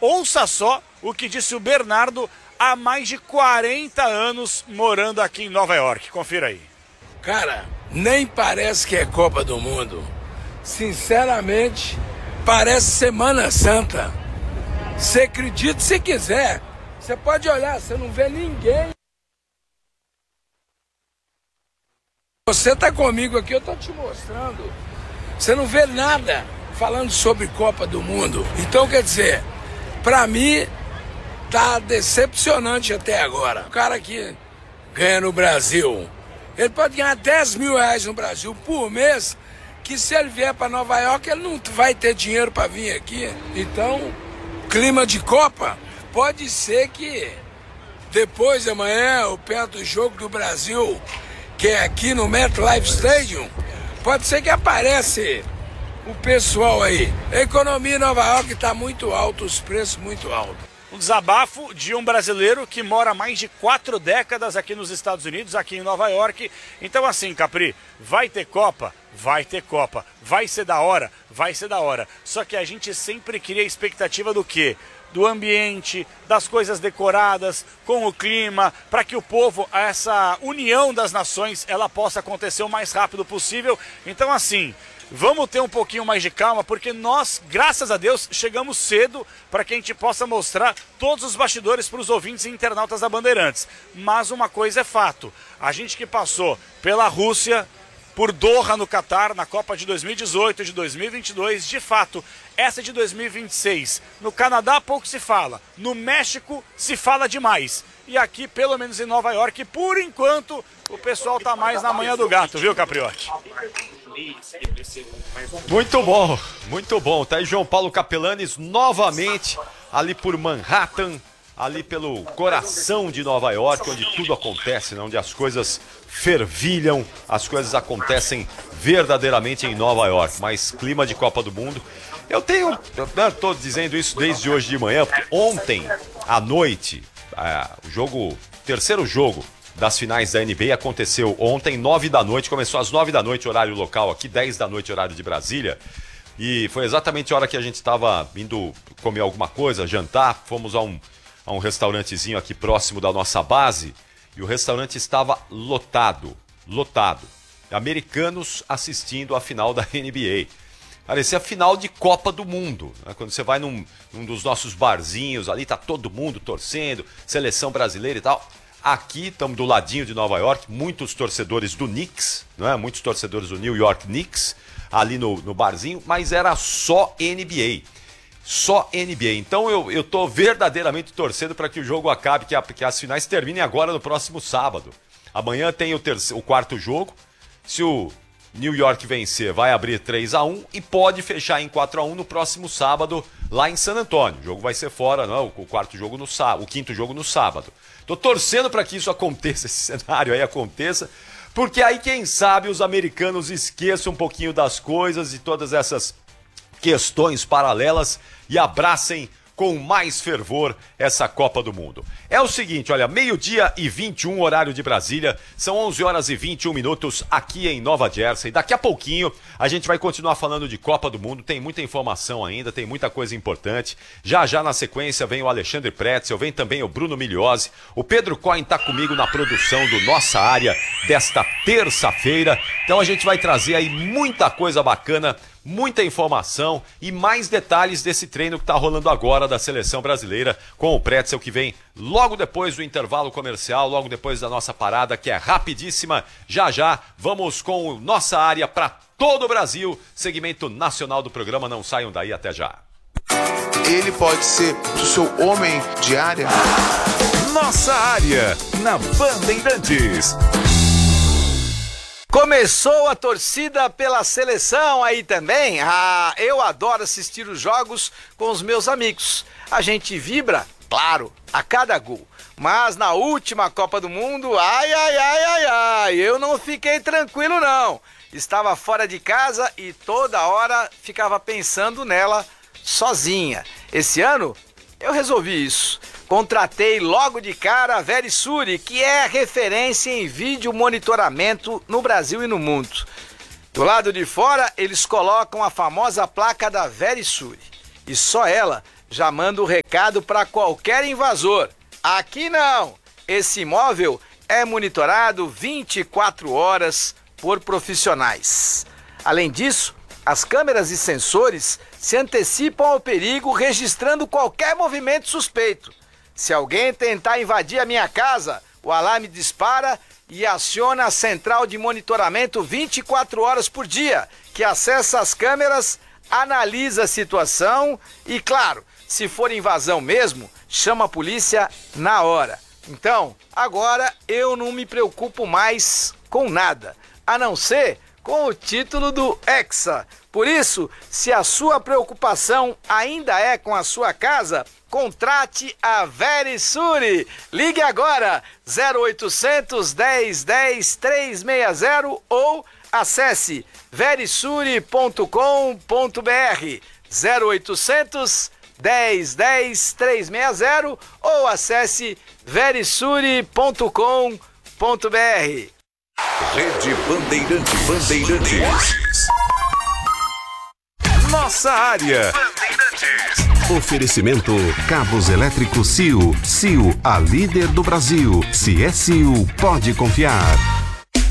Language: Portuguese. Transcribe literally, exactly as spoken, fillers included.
Ouça só o que disse o Bernardo há mais de quarenta anos morando aqui em Nova York. Confira aí. Cara, nem parece que é Copa do Mundo. Sinceramente, parece Semana Santa. Você acredita se quiser. Você pode olhar, você não vê ninguém. Você tá comigo aqui, eu tô te mostrando. Você não vê nada falando sobre Copa do Mundo. Então, quer dizer, pra mim, tá decepcionante até agora. O cara que ganha no Brasil, ele pode ganhar dez mil reais no Brasil por mês, que se ele vier para Nova York, ele não vai ter dinheiro para vir aqui. Então, clima de Copa, pode ser que depois de amanhã, ou perto do jogo do Brasil, que é aqui no MetLife Stadium, pode ser que aparece o pessoal aí. A economia em Nova York está muito alta, os preços muito altos. Um desabafo de um brasileiro que mora há mais de quatro décadas aqui nos Estados Unidos, aqui em Nova York. Então assim, Capri, vai ter Copa? Vai ter Copa. Vai ser da hora? Vai ser da hora. Só que a gente sempre cria a expectativa do quê? Do ambiente, das coisas decoradas, com o clima, para que o povo, essa união das nações, ela possa acontecer o mais rápido possível. Então assim, vamos ter um pouquinho mais de calma, porque nós, graças a Deus, chegamos cedo para que a gente possa mostrar todos os bastidores para os ouvintes e internautas da Bandeirantes. Mas uma coisa é fato, a gente que passou pela Rússia, por Doha no Catar, na Copa de dois mil e dezoito, de dois mil e vinte e dois, de fato, essa de dois mil e vinte e seis, no Canadá pouco se fala, no México se fala demais. E aqui, pelo menos em Nova York, por enquanto, o pessoal tá mais na manhã do gato, viu, Capriotti? Muito bom, muito bom. Tá aí João Paulo Capelanes novamente ali por Manhattan, ali pelo coração de Nova York, onde tudo acontece, né? Onde as coisas fervilham, as coisas acontecem verdadeiramente em Nova York. Mas clima de Copa do Mundo. Eu tenho, eu tô dizendo isso desde hoje de manhã, porque ontem à noite, é, o jogo, terceiro jogo das finais da N B A aconteceu ontem, nove da noite, começou às nove da noite, horário local aqui, dez da noite, horário de Brasília. E foi exatamente a hora que a gente estava indo comer alguma coisa, jantar. Fomos a um, a um restaurantezinho aqui próximo da nossa base e o restaurante estava lotado, lotado. Americanos assistindo a final da N B A. Parecia a final de Copa do Mundo, né? Quando você vai num, num dos nossos barzinhos ali, tá todo mundo torcendo, seleção brasileira e tal. Aqui, estamos do ladinho de Nova York, muitos torcedores do Knicks, não é? Muitos torcedores do New York Knicks, ali no, no barzinho, mas era só N B A. Só N B A. Então eu, eu tô verdadeiramente torcendo para que o jogo acabe, que, a, que as finais terminem agora no próximo sábado. Amanhã tem o, terceiro, o quarto jogo. Se o New York vencer, vai abrir três a um e pode fechar em quatro a um no próximo sábado lá em San Antônio. O jogo vai ser fora, não, o quarto jogo no sábado, o quinto jogo no sábado. Tô torcendo para que isso aconteça, esse cenário aí aconteça, porque aí quem sabe os americanos esqueçam um pouquinho das coisas e todas essas questões paralelas e abracem com mais fervor essa Copa do Mundo. É o seguinte, olha, meio-dia e vinte e um, horário de Brasília, são onze horas e vinte e um minutos aqui em Nova Jersey. Daqui a pouquinho a gente vai continuar falando de Copa do Mundo, tem muita informação ainda, tem muita coisa importante. Já já na sequência vem o Alexandre Pretzel, vem também o Bruno Migliozzi. O Pedro Cohen tá comigo na produção do Nossa Área desta terça-feira. Então a gente vai trazer aí muita coisa bacana, muita informação e mais detalhes desse treino que está rolando agora da seleção brasileira com o Pretzel, que vem logo depois do intervalo comercial, logo depois da nossa parada, que é rapidíssima. Já já vamos com Nossa Área para todo o Brasil, segmento nacional do programa. Não saiam daí, até já. Ele pode ser o seu homem de área. Nossa Área, na Bandeirantes. Começou a torcida pela seleção aí também? Ah, eu adoro assistir os jogos com os meus amigos. A gente vibra, claro, a cada gol. Mas na última Copa do Mundo, ai, ai, ai, ai, ai, eu não fiquei tranquilo não. Estava fora de casa e toda hora ficava pensando nela sozinha. Esse ano, eu resolvi isso. Contratei logo de cara a Verisure, que é referência em vídeo monitoramento no Brasil e no mundo. Do lado de fora, eles colocam a famosa placa da Verisure. E só ela já mando o recado para qualquer invasor. Aqui não! Esse imóvel é monitorado vinte e quatro horas por profissionais. Além disso, as câmeras e sensores se antecipam ao perigo registrando qualquer movimento suspeito. Se alguém tentar invadir a minha casa, o alarme dispara e aciona a central de monitoramento vinte e quatro horas por dia, que acessa as câmeras, analisa a situação e, claro, se for invasão mesmo, chama a polícia na hora. Então, agora eu não me preocupo mais com nada, a não ser com o título do Hexa. Por isso, se a sua preocupação ainda é com a sua casa, contrate a Verisure. Ligue agora, zero oitocentos, dez, dez, trezentos e sessenta ou acesse verisure ponto com ponto br. zero oitocentos, dez, dez, trezentos e sessenta ou acesse verisure ponto com ponto br. Rede Bandeirante Bandeirantes. Nossa área. Oferecimento Cabos Elétricos C I O. C I O, a líder do Brasil. Se é C I O, pode confiar.